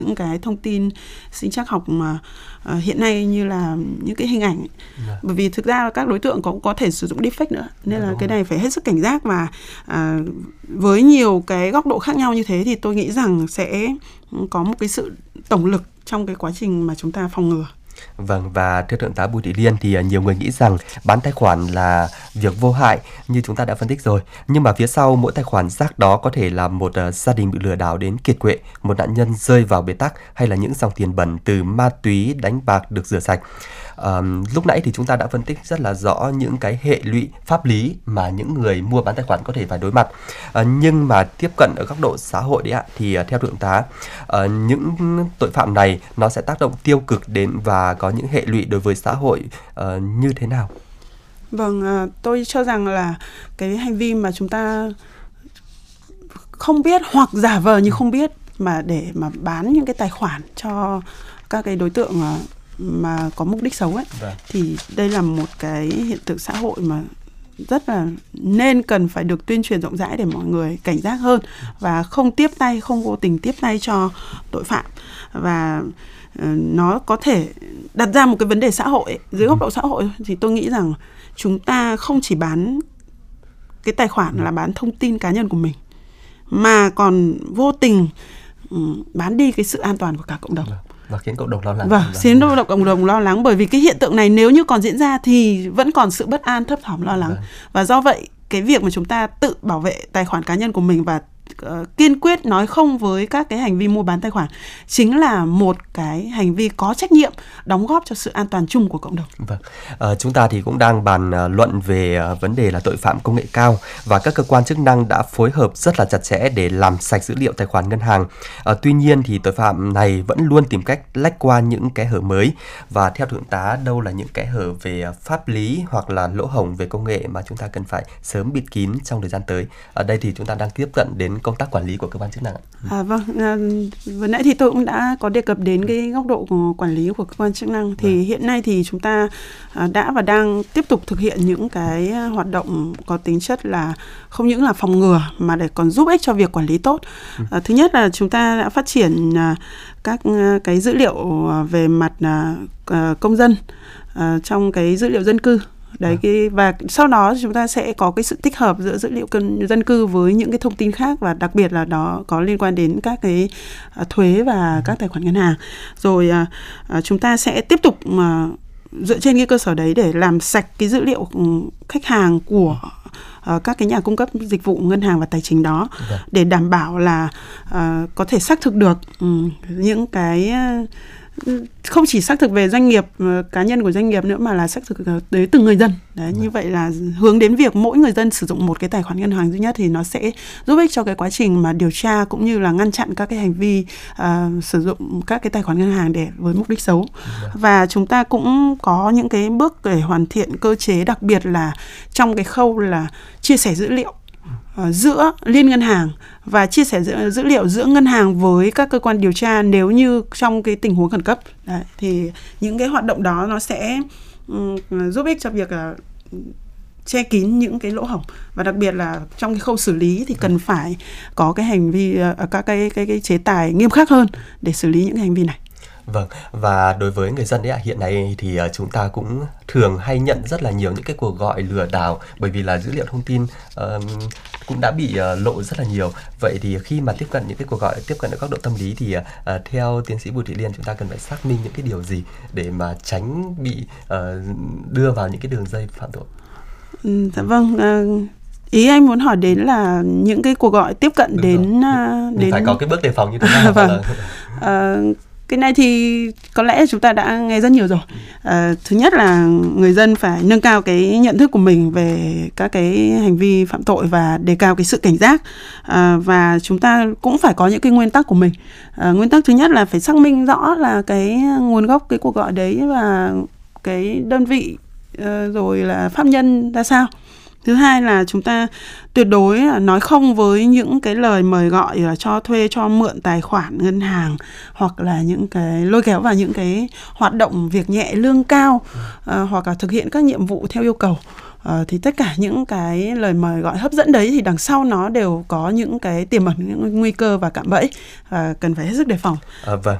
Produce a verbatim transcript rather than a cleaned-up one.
những cái thông tin sinh trắc học mà uh, hiện nay như là những cái hình ảnh ấy. Dạ. Bởi vì thực ra các đối tượng có có thể sử dụng deepfake nữa, nên Dạ, là cái rồi. này phải hết sức cảnh giác. Và uh, với nhiều cái góc độ khác nhau như thế thì tôi nghĩ rằng sẽ có một cái sự tổng lực trong cái quá trình mà chúng ta phòng ngừa. Vâng, và thưa Thượng tá Bùi Thị Liên thì nhiều người nghĩ rằng bán tài khoản là việc vô hại như chúng ta đã phân tích rồi. Nhưng mà phía sau mỗi tài khoản rác đó có thể là một uh, gia đình bị lừa đảo đến kiệt quệ, một nạn nhân rơi vào bế tắc, hay là những dòng tiền bẩn từ ma túy, đánh bạc được rửa sạch. Uh, lúc nãy thì chúng ta đã phân tích rất là rõ những cái hệ lụy pháp lý mà những người mua bán tài khoản có thể phải đối mặt. Uh, nhưng mà tiếp cận ở góc độ xã hội đấy ạ, thì uh, theo Thượng tá, uh, những tội phạm này nó sẽ tác động tiêu cực đến và có những hệ lụy đối với xã hội uh, như thế nào? Vâng, uh, tôi cho rằng là cái hành vi mà chúng ta không biết hoặc giả vờ như không biết mà để mà bán những cái tài khoản cho các cái đối tượng uh, mà có mục đích xấu ấy, Vâng. thì đây là một cái hiện tượng xã hội mà rất là nên cần phải được tuyên truyền rộng rãi để mọi người cảnh giác hơn và không tiếp tay, không vô tình tiếp tay cho tội phạm. Và uh, nó có thể đặt ra một cái vấn đề xã hội ấy. Dưới góc độ xã hội thì tôi nghĩ rằng chúng ta không chỉ bán cái tài khoản là bán thông tin cá nhân của mình, mà còn vô tình um, bán đi cái sự an toàn của cả cộng đồng. Và khiến cộng đồng lo lắng. Vâng, khiến cộng đồng lo lắng, bởi vì cái hiện tượng này nếu như còn diễn ra thì vẫn còn sự bất an, thấp thỏm, lo lắng. Vâng. Và do vậy cái việc mà chúng ta tự bảo vệ tài khoản cá nhân của mình và uh, kiên quyết nói không với các cái hành vi mua bán tài khoản chính là một cái hành vi có trách nhiệm đóng góp cho sự an toàn chung của cộng đồng. Vâng. À, chúng ta thì cũng đang bàn uh, luận về uh, vấn đề là tội phạm công nghệ cao, và các cơ quan chức năng đã phối hợp rất là chặt chẽ để làm sạch dữ liệu tài khoản ngân hàng. À, tuy nhiên thì tội phạm này vẫn luôn tìm cách lách qua những kẽ hở mới. Và theo Thượng tá, đâu là những kẽ hở về uh, pháp lý hoặc là lỗ hổng về công nghệ mà chúng ta cần phải sớm bịt kín trong thời gian tới? Ở đây thì chúng ta đang tiếp cận đến công tác quản lý của cơ quan chức năng ạ. À, vâng, à, vừa nãy thì tôi cũng đã có đề cập đến cái góc độ của quản lý của cơ quan chức năng. Thì vâng. hiện nay thì chúng ta à, đã và đang tiếp tục thực hiện những cái hoạt động có tính chất là không những là phòng ngừa mà để còn giúp ích cho việc quản lý tốt. À, thứ nhất là chúng ta đã phát triển à, các à, cái dữ liệu về mặt à, à, công dân à, trong cái dữ liệu dân cư. Đấy, cái, và sau đó chúng ta sẽ có cái sự tích hợp giữa dữ liệu dân cư với những cái thông tin khác, và đặc biệt là đó có liên quan đến các cái uh, thuế và các tài khoản ngân hàng. Rồi uh, uh, chúng ta sẽ tiếp tục uh, dựa trên cái cơ sở đấy để làm sạch cái dữ liệu um, khách hàng của uh, các cái nhà cung cấp dịch vụ ngân hàng và tài chính đó, okay. để đảm bảo là uh, có thể xác thực được um, những cái uh, không chỉ xác thực về doanh nghiệp, cá nhân của doanh nghiệp nữa, mà là xác thực tới từng người dân. Đấy, như vậy là hướng đến việc mỗi người dân sử dụng một cái tài khoản ngân hàng duy nhất thì nó sẽ giúp ích cho cái quá trình mà điều tra cũng như là ngăn chặn các cái hành vi uh, sử dụng các cái tài khoản ngân hàng để với mục đích xấu. Và chúng ta cũng có những cái bước để hoàn thiện cơ chế, đặc biệt là trong cái khâu là chia sẻ dữ liệu Uh, giữa liên ngân hàng và chia sẻ dữ, dữ liệu giữa ngân hàng với các cơ quan điều tra nếu như trong cái tình huống khẩn cấp. Đấy, thì những cái hoạt động đó nó sẽ um, giúp ích cho việc uh, che kín những cái lỗ hổng, và đặc biệt là trong cái khâu xử lý thì cần phải có cái hành vi uh, các cái, cái cái chế tài nghiêm khắc hơn để xử lý những cái hành vi này. Vâng, và đối với người dân đấy ạ, hiện nay thì uh, chúng ta cũng thường hay nhận rất là nhiều những cái cuộc gọi lừa đảo, bởi vì là dữ liệu thông tin uh, cũng đã bị uh, lộ rất là nhiều. Vậy thì khi mà tiếp cận những cái cuộc gọi, tiếp cận ở góc độ tâm lý thì uh, theo tiến sĩ Bùi Thị Liên, chúng ta cần phải xác minh những cái điều gì để mà tránh bị uh, đưa vào những cái đường dây phạm tội? Ừ, dạ vâng. Uh... Ý anh muốn hỏi đến là những cái cuộc gọi tiếp cận Đúng đến uh, đến phải có cái bước đề phòng như thế nào? Vâng. Uh, cái này thì có lẽ chúng ta đã nghe rất nhiều rồi. Uh, thứ nhất là người dân phải nâng cao cái nhận thức của mình về các cái hành vi phạm tội và đề cao cái sự cảnh giác. Uh, và chúng ta cũng phải có những cái nguyên tắc của mình. Uh, nguyên tắc thứ nhất là phải xác minh rõ là cái nguồn gốc cái cuộc gọi đấy và cái đơn vị uh, rồi là pháp nhân ra sao. Thứ hai là chúng ta tuyệt đối là nói không với những cái lời mời gọi là cho thuê, cho mượn tài khoản ngân hàng, hoặc là những cái lôi kéo vào những cái hoạt động việc nhẹ lương cao, uh, hoặc là thực hiện các nhiệm vụ theo yêu cầu. uh, thì tất cả những cái lời mời gọi hấp dẫn đấy thì đằng sau nó đều có những cái tiềm ẩn những nguy cơ và cạm bẫy và cần phải hết sức đề phòng. À, vâng,